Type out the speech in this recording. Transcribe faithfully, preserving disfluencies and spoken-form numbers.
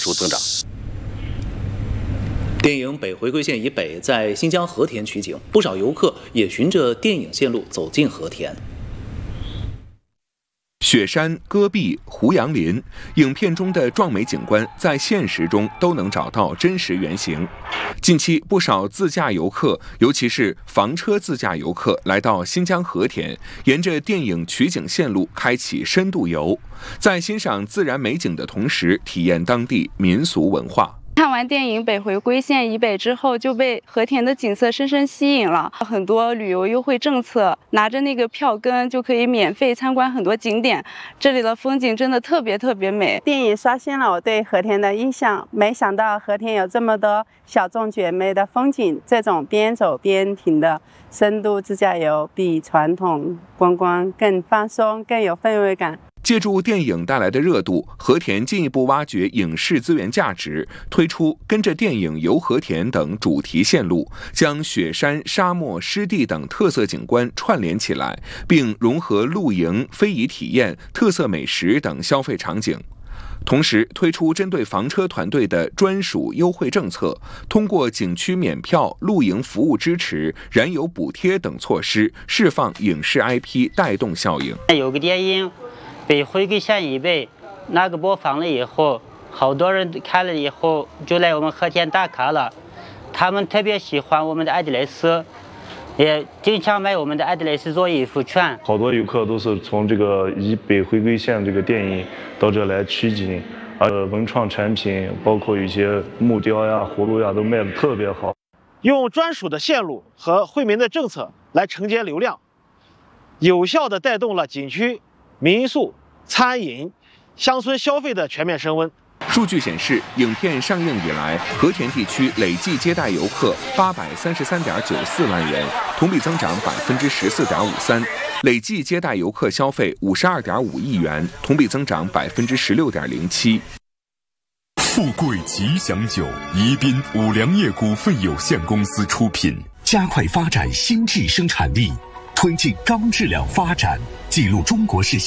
数增长。 电影《北回归线以北》在新疆和田取景，不少游客也循着电影线路走进和田。 雪山、戈壁、胡杨林，影片中的壮美景观在现实中都能找到真实原型。近期，不少自驾游客，尤其是房车自驾游客，来到新疆和田，沿着电影取景线路开启深度游，在欣赏自然美景的同时，体验当地民俗文化。 看完电影《北回归线以北》之后，就被和田的景色深深吸引了。很多旅游优惠政策，拿着那个票根就可以免费参观很多景点。这里的风景真的特别特别美。 电影刷新了我对和田的印象，没想到和田有这么多小众绝美的风景。这种边走边停的深度自驾游，比传统观光更放松，更有氛围感。 借助电影带来的热度，和田进一步挖掘影视资源价值，推出跟着电影游和田等主题线路，将雪山、沙漠、湿地等特色景观串联起来，并融合露营、非遗体验、特色美食等消费场景。同时推出针对房车团队的专属优惠政策，通过景区免票、露营服务支持、燃油补贴等措施，释放影视 I P 带动效应。 有个电影北回归线以北，那个播放了以后，好多人看了以后就来我们和田打卡了。他们特别喜欢我们的阿迪莱斯，也经常买我们的阿迪莱斯做衣服穿。 好多游客都是从这个以北回归线这个电影到这来取景，呃，文创产品包括一些木雕呀、葫芦呀都卖得特别好。 用专属的线路和惠民的政策来承接流量，有效地带动了景区、民宿、餐饮、乡村消费的全面升温。 数据显示，影片上映以来，和田地区累计接待游客八百三十三点九四万人，同比增长百分之十四点五三；累计接待游客消费五十二点五亿元，同比增长百分之十六点零七。 富贵吉祥酒，宜宾五粮液股份有限公司出品， 加快发展新质生产力，推进高质量发展，记录中国式